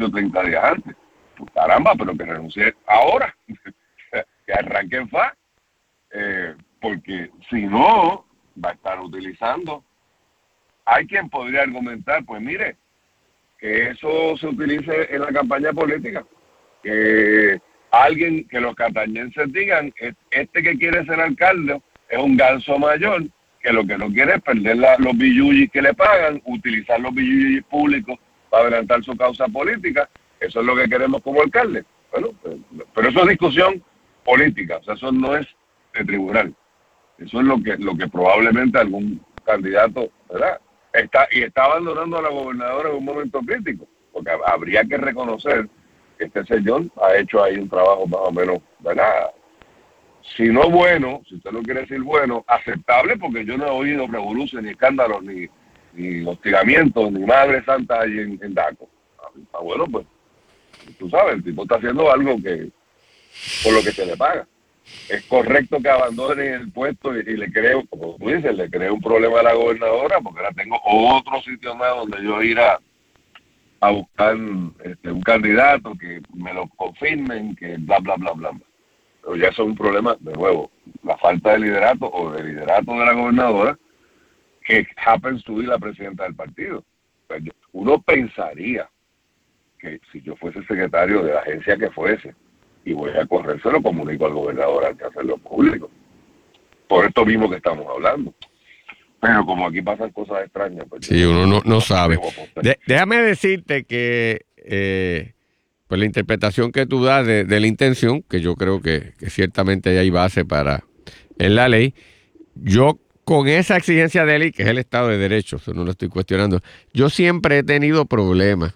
o 30 días antes. Pues caramba, pero que renuncie ahora, que arranque en FA, porque si no, va a estar utilizando. Hay quien podría argumentar, pues mire, que eso se utilice en la campaña política, que alguien, que los catañenses digan, este que quiere ser alcalde es un ganso mayor, que lo que no quiere es perder los billullis que le pagan, utilizar los billullis públicos para adelantar su causa política. Eso es lo que queremos como alcalde. Bueno, pero eso es discusión política, o sea, eso no es de tribunal. Eso es lo que probablemente algún candidato, ¿verdad?, está abandonando a la gobernadora en un momento crítico, porque habría que reconocer que este señor ha hecho ahí un trabajo más o menos, ¿verdad?, si no bueno, si usted no quiere decir bueno, aceptable, porque yo no he oído revoluciones, ni escándalos, ni hostigamientos, ni madre santa ahí en Daco. Bueno, pues, tú sabes, el tipo está haciendo algo que por lo que se le paga. Es correcto que abandone el puesto y le cree, como tú dices, le cree un problema a la gobernadora, porque ahora tengo otro sitio más donde yo ir a buscar un candidato que me lo confirmen, que bla, bla, bla, bla. Pero ya eso es un problema, de nuevo, la falta de liderato o de liderato de la gobernadora, que happens to be la presidenta del partido. Pues uno pensaría que si yo fuese secretario de la agencia que fuese, y voy a correr, se lo comunico al gobernador antes de hacerlo público. Por esto mismo que estamos hablando. Pero como aquí pasan cosas extrañas, pues sí, uno no sabe. Déjame decirte que pues la interpretación que tú das de la intención, que yo creo que ciertamente hay base para en la ley, yo con esa exigencia de ley, que es el Estado de Derecho, eso no lo estoy cuestionando, yo siempre he tenido problemas.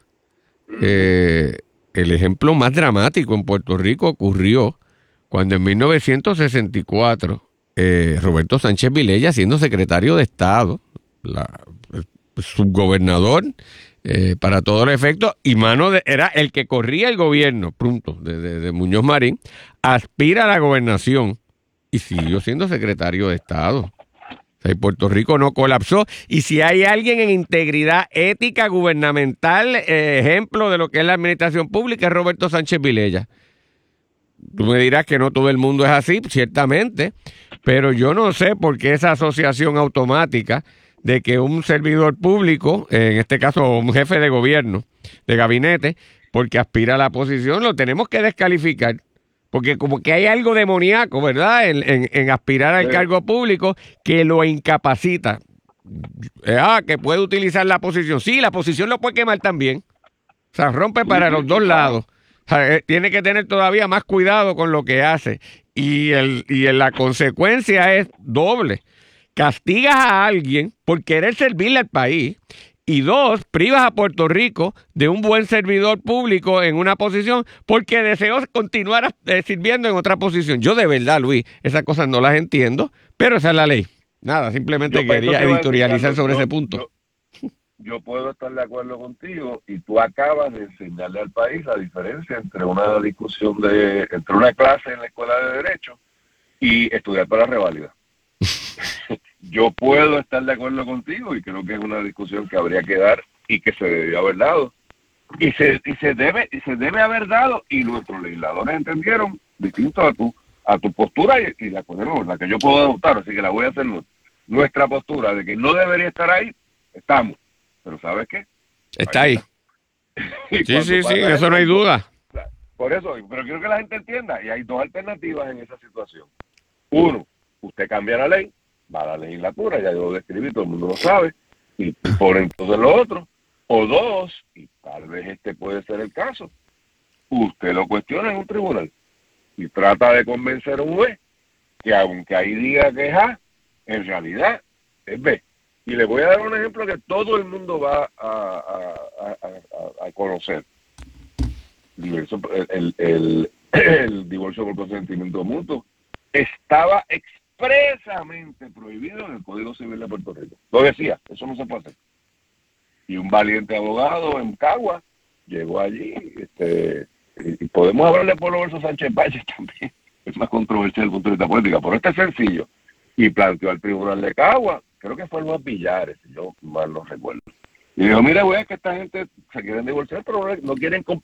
El ejemplo más dramático en Puerto Rico ocurrió cuando en 1964 Roberto Sánchez Vilella, siendo secretario de Estado, el subgobernador para todos los efectos, y era el que corría el gobierno, de Muñoz Marín, aspira a la gobernación y siguió siendo secretario de Estado. O sea, Puerto Rico no colapsó. Y si hay alguien en integridad ética gubernamental, ejemplo de lo que es la administración pública, es Roberto Sánchez Vilella. Tú me dirás que no todo el mundo es así, ciertamente, pero yo no sé por qué esa asociación automática de que un servidor público, en este caso un jefe de gobierno, de gabinete, porque aspira a la posición, lo tenemos que descalificar. Porque como que hay algo demoníaco, ¿verdad?, en aspirar al cargo público que lo incapacita. Que puede utilizar la posición. Sí, la posición lo puede quemar también. O sea, rompe para los dos lados. O sea, tiene que tener todavía más cuidado con lo que hace. Y la consecuencia es doble. Castigas a alguien por querer servirle al país. Y dos, privas a Puerto Rico de un buen servidor público en una posición porque deseó continuar sirviendo en otra posición. Yo de verdad, Luis, esas cosas no las entiendo, pero esa es la ley. Nada, simplemente quería editorializar sobre ese punto. Yo puedo estar de acuerdo contigo y tú acabas de enseñarle al país la diferencia entre una discusión entre una clase en la escuela de Derecho y estudiar para la reválida. Yo puedo estar de acuerdo contigo y creo que es una discusión que habría que dar y que se debió haber dado. Y se debe haber dado y nuestros legisladores entendieron, distinto a tu postura y la que yo puedo adoptar, así que la voy a hacer nuestra postura de que no debería estar ahí, estamos. Pero ¿sabes qué? Está ahí. Sí, eso no hay duda. Por eso, pero quiero que la gente entienda, y hay dos alternativas en esa situación. Uno, usted cambia la ley, va a la legislatura, ya yo lo describí, todo el mundo lo sabe, y por entonces lo otro. O dos, y tal vez este puede ser el caso, usted lo cuestiona en un tribunal y trata de convencer a un juez que aunque ahí diga que es A, en realidad es B. Y le voy a dar un ejemplo que todo el mundo va a conocer. El divorcio por consentimiento mutuo estaba expresamente prohibido en el Código Civil de Puerto Rico. Lo decía, eso no se puede hacer. Y un valiente abogado en Cagua llegó allí, y podemos hablarle de Pueblo versus Sánchez Valles también, es más controversial desde el punto de vista político, pero este es sencillo, y planteó al tribunal de Cagua, creo que fue Luis Villares, si yo mal no recuerdo, y dijo, mira, güey, es que esta gente se quieren divorciar, pero no quieren